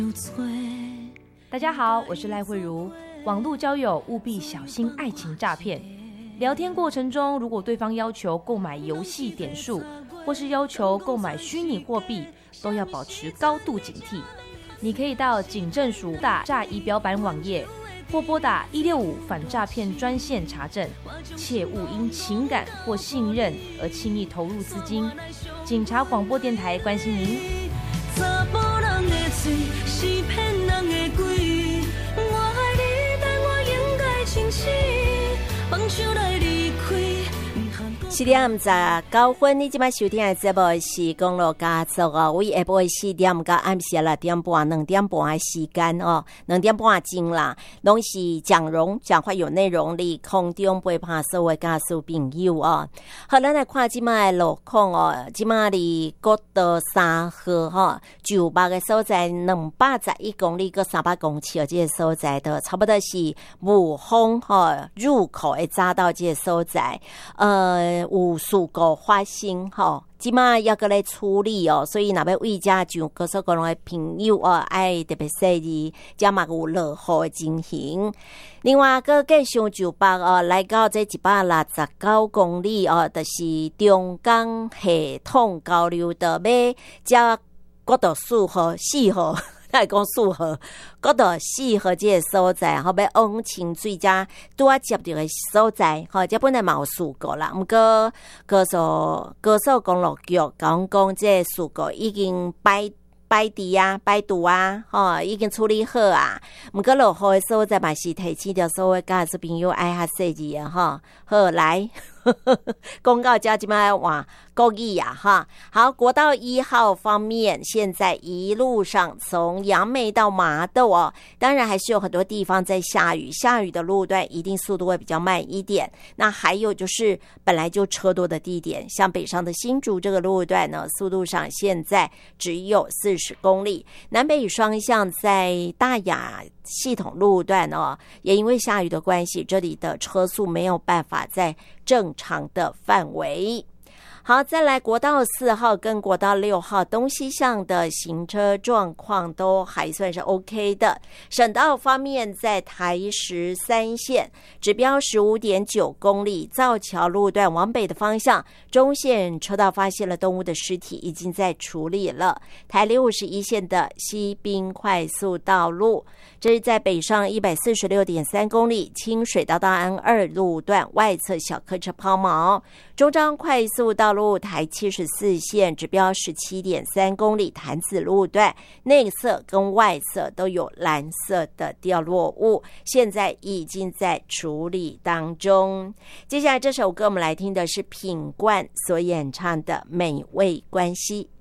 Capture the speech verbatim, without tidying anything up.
大家好，我是赖慧如。网络交友务必小心爱情诈骗。聊天过程中，如果对方要求购买游戏点数，或是要求购买虚拟货币，都要保持高度警惕。你可以到警政署打诈仪表板网页，或拨打一六五反诈骗专线查证，切勿因情感或信任而轻易投入资金。警察广播电台关心您。查甫人的嘴是骗人的鬼，我爱你，但我应该清醒，放手来离开。四点十九分，你今摆收听的节目是公路加速哦。为下晡四点到暗时六点半、两点半的时间哦，两点半钟啦，拢是讲容讲话有内容的空中陪伴所有家属朋友哦。好，咱来看今摆的路况哦。今摆的国道三号哈，九八个所在两百十一公里跟三百公尺，这个所在的差不多是武丰哈入口的匝道这个所在，呃。有事故发生吼，即马要搁来处理哦，所以若要为家上高速公路的朋友哦，爱特别注意，加嘛有落雨的情形。另外，搁继续九八哦，来到这一百六十九公里哦，就是中港系统交流道要加国道四号、四号。来讲四号，国道四号这个所在，后要往清水遮拄啊接着的所在，吼，这本来嘛有事故啦，毋过高速高速公路局讲讲这个事故已经摆摆地啊、摆渡啊，吼，已经处理好啊。毋过落雨的所在嘛是提醒着所有家属朋友爱较细致啊，吼，好来。公告加今麦哇高义呀哈，好，国道一号方面，现在一路上从杨梅到麻豆哦，当然还是有很多地方在下雨，下雨的路段一定速度会比较慢一点。那还有就是本来就车多的地点，像北上的新竹这个路段呢，速度上现在只有四十公里，南北双向在大雅系统路段哦，也因为下雨的关系，这里的车速没有办法在正常的范围。好，再来国道四号跟国道六号东西向的行车状况都还算是 OK 的。省道方面，在台十三线指标 十五点九公里，造桥路段往北的方向，中线车道发现了动物的尸体，已经在处理了。台六十一线的西滨快速道路，这是在北上 一百四十六点三公里，清水到大安二路段外侧小客车抛锚。中彰快速道路台七十四线指标 十七点三公里，潭子路段内侧跟外侧都有蓝色的掉落物，现在已经在处理当中。接下来这首歌我们来听的是品冠所演唱的《美味关系》。